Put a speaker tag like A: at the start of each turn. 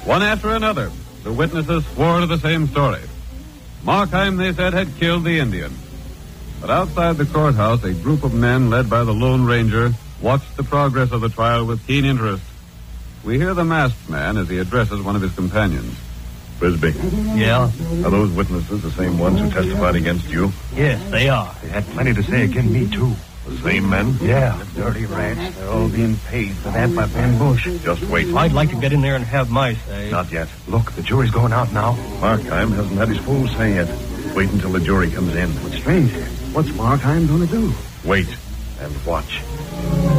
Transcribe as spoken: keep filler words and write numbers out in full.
A: One after another, the witnesses swore to the same story. Markheim, they said, had killed the Indian. But outside the courthouse, a group of men led by the Lone Ranger watched the progress of the trial with keen interest. We hear the masked man as he addresses one of his companions.
B: Frisbee.
C: Yeah?
B: Are those witnesses the same ones who testified against you?
C: Yes, they are.
D: They had plenty to say against me, too.
B: The same men?
D: Yeah. The dirty rats. They're all being paid for that by Ben Bush.
B: Just wait.
C: I'd like to get in there and have my say.
D: Not yet. Look, the jury's going out now.
B: Markheim hasn't had his full say yet. Wait until the jury comes in.
D: What's strange? What's Markheim going to do?
B: Wait and watch.